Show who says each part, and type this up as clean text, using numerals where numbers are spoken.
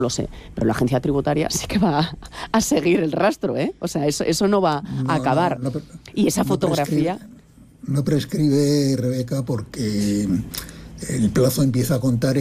Speaker 1: lo sé, pero la agencia tributaria sí que va a seguir el rastro, ¿eh? O sea, eso no va a acabar. Y esa fotografía...
Speaker 2: No prescribe, Rebeca, porque el plazo empieza a contar